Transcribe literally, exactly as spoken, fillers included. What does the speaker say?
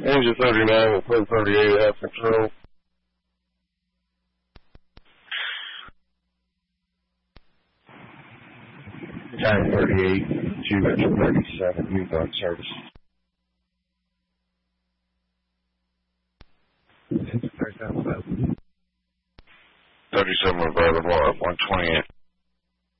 Engine thirty-nine with pin thirty-eight at control. Time thirty-eight, two engine thirty-seven, you've on service. thirty-seven available at one twenty-eight.